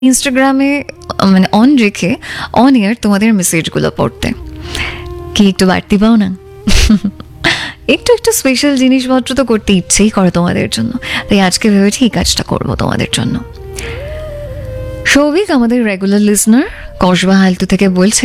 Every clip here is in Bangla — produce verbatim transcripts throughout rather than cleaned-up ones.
ইনস্টাগ্রামে মানে অন রেখে অন এয়ার তোমাদের মেসেজগুলো পড়তে কি একটু বাড়তি পাও না? একটু একটু স্পেশাল জিনিসপত্র তো করতে ইচ্ছেই করে তোমাদের জন্য, তাই আজকে ভেবেছি এই কাজটা করবো তোমাদের জন্য। সৌভিক আমাদের রেগুলার লিসনার কসবা হালতু থেকে বলছে,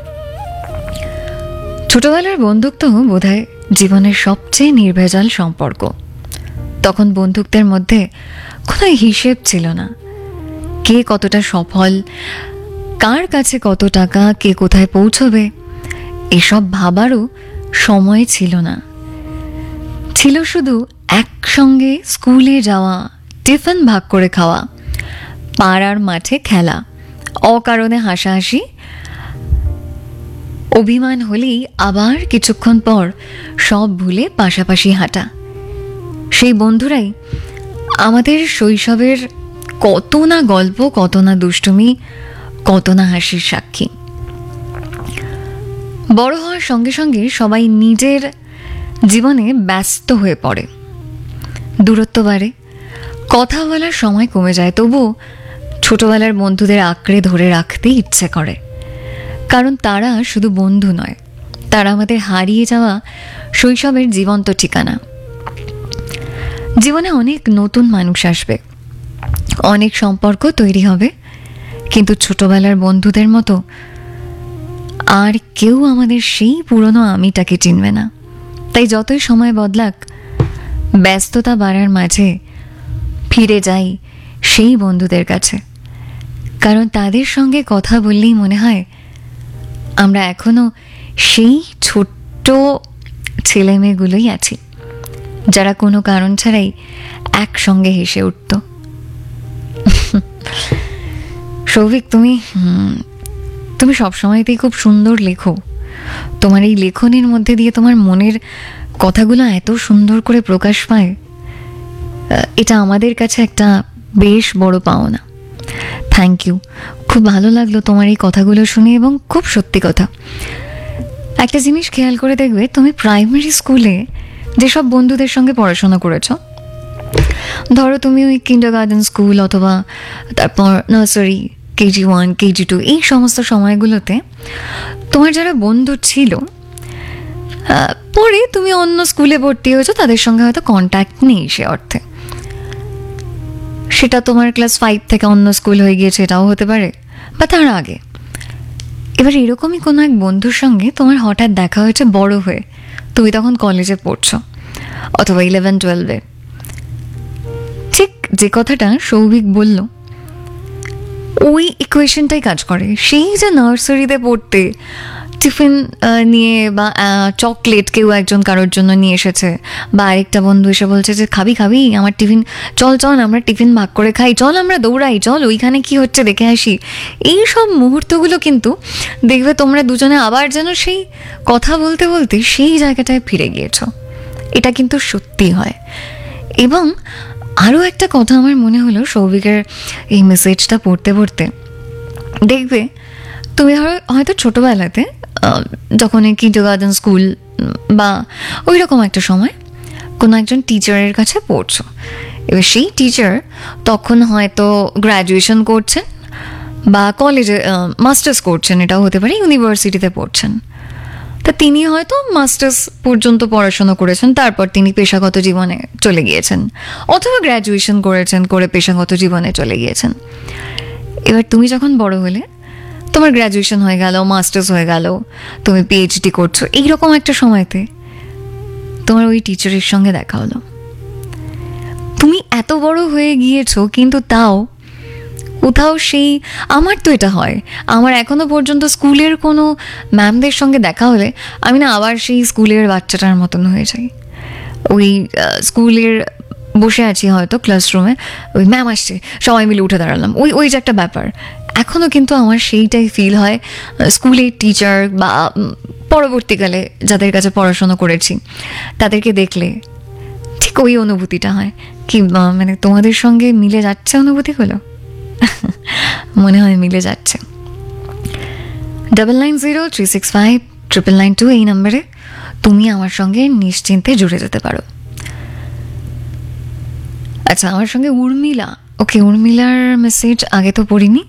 ছোটবেলার বন্ধুত্ব বোধহয় জীবনের সবচেয়ে নির্ভেজাল সম্পর্ক। তখন বন্ধুত্বের মধ্যে কোনো হিসেব ছিল না, কে কতটা সফল, কার কাছে কত টাকা, কে কোথায় পৌঁছবে, এসব ভাবারও সময় ছিল না। ছিল শুধু একসঙ্গে স্কুলে যাওয়া, টিফিন ভাগ করে খাওয়া, পাড়ার মাঠে খেলা, অকারণে হাসাহাসি, অভিমান হলেই আবার কিছুক্ষণ পর সব ভুলে পাশাপাশি হাঁটা। সেই বন্ধুরাই আমাদের শৈশবের কত না গল্প, কত না দুষ্টুমি, কত না হাসির সাক্ষী। বড় হওয়ার সঙ্গে সঙ্গে সবাই নিজের জীবনে ব্যস্ত হয়ে পড়ে, দূরত্ব বাড়ে, কথা বলার সময় কমে যায়। তবুও ছোটবেলার বন্ধুদের আঁকড়ে ধরে রাখতে ইচ্ছে করে, কারণ তারা শুধু বন্ধু নয়, তারা আমাদের হারিয়ে যাওয়া শৈশবের জীবন্ত ঠিকানা। জীবনে অনেক নতুন মানুষ আসবে, অনেক সম্পর্ক তৈরি হবে, কিন্তু ছোটবেলার বন্ধুদের মতো আর কেউ আমাদের সেই পুরনো আমিটাকে চিনবে না। তাই যতই সময় বদলাক, ব্যস্ততা বাড়ার মাঝে ফিরে যাই সেই বন্ধুদের কাছে, কারণ তাদের সঙ্গে কথা বললেই মনে হয় আমরা এখনো সেই ছোট্ট ছেলে মেয়েগুলোই আছি, যারা কোনো কারণ ছাড়াই একসঙ্গে হেসে উঠত। সৌভিক, তুমি তুমি সবসময়তেই খুব সুন্দর লেখো। তোমার এই লেখনের মধ্যে দিয়ে তোমার মনের কথাগুলো এত সুন্দর করে প্রকাশ পায়, এটা আমাদের কাছে একটা বেশ বড় পাওনা। থ্যাংক ইউ, খুব ভালো লাগলো তোমার এই কথাগুলো শুনে, এবং খুব সত্যি কথা। একটা জিনিস খেয়াল করে দেখবে, তুমি প্রাইমারি স্কুলে যেসব বন্ধুদের সঙ্গে পড়াশোনা করেছো, ধরো তুমি ওই কিন্ডারগার্টেন স্কুল অথবা তারপর nursery, KG one, KG two, এই সমস্ত সময়গুলোতে তোমার যারা বন্ধু ছিল, পরে তুমি অন্য স্কুলে ভর্তি হয়েছো, তাদের সঙ্গে হয়তো কন্ট্যাক্ট নেই সে অর্থে। সেটা তোমার ক্লাস ফাইভ থেকে অন্য স্কুল হয়ে গিয়েছে, এটাও হতে পারে, বা তার আগে। এবার এরকমই কোনো এক বন্ধুর সঙ্গে তোমার হঠাৎ দেখা হয়েছে বড় হয়ে, তুমি তখন কলেজে পড়ছো অথবা ইলেভেন টুয়েলভে। ঠিক যে কথাটা সৌভিক বলল, ওই ইকুয়েশনটাই কাজ করে। সেই যে নার্সারিতে পড়তে টিফিন নিয়ে বা চকলেট কেউ একজন কারোর জন্য নিয়ে এসেছে, বা আরেকটা বন্ধু এসে বলছে যে খাবি খাবি আমার টিফিন, চল চল আমরা টিফিন ভাগ করে খাই, চল আমরা দৌড়াই, চল ওইখানে কি হচ্ছে দেখে আসি। এই সব মুহূর্তগুলো কিন্তু দেখবে তোমরা দুজনে আবার যেন সেই কথা বলতে বলতে সেই জায়গাটায় ফিরে গিয়েছো। এটা কিন্তু সত্যি হয়। এবং আরও একটা কথা আমার মনে হলো সৌভিকের এই মেসেজটা পড়তে পড়তে, দেখবে তুমি হয়তো ছোটোবেলাতে যখন এই কিন্ডারগার্টেন স্কুল বা ওই রকম একটা সময় কোনো একজন টিচারের কাছে পড়ছো। এবার সেই টিচার তখন হয়তো গ্র্যাজুয়েশন করছেন বা কলেজে মাস্টার্স করছেন, এটাও হতে পারে, ইউনিভার্সিটিতে পড়ছেন। তা তিনি হয়তো মাস্টার্স পর্যন্ত পড়াশোনা করেছেন, তারপর তিনি পেশাগত জীবনে চলে গিয়েছেন, অথবা গ্র্যাজুয়েশন করেছেন, করে পেশাগত জীবনে চলে গিয়েছেন। এবার তুমি যখন বড় হলে, তোমার গ্র্যাজুয়েশন হয়ে গেল, মাস্টার্স হয়ে গেল, তুমি পিএইচডি করছো, এইরকম একটা সময়তে তোমার ওই টিচারের সঙ্গে দেখা হলো। তুমি এত বড় হয়ে গিয়েছো, কিন্তু তাও কোথাও সেই, আমার তো এটা হয়, আমার এখনো পর্যন্ত স্কুলের কোনো ম্যামদের সঙ্গে দেখা হলে আমি না আবার সেই স্কুলের বাচ্চাটার মতন হয়ে যাই। ওই স্কুলের বসে আছি হয়তো ক্লাসরুমে, ওই ম্যাম আসছে, সবাই মিলে উঠে দাঁড়ালাম, ওই ওই যে একটা ব্যাপার এখনও কিন্তু আমার সেইটাই ফিল হয় স্কুলের টিচার বা পরবর্তীকালে যাদের কাছে পড়াশোনা করেছি তাদেরকে দেখলে। ঠিক ওই অনুভূতিটা হয়। কি মানে তোমাদের সঙ্গে মিলে যাচ্ছে অনুভূতিগুলো? মনে হয় মিলে যাচ্ছে। Double nine zero three six five triple nine two এই নম্বরে তুমি আমার সঙ্গে নিশ্চিন্তে জুড়ে যেতে পারো। আচ্ছা, আমার সঙ্গে উর্মিলা ওকে, উর্মিলার মেসেজ আগে তো পড়িনি।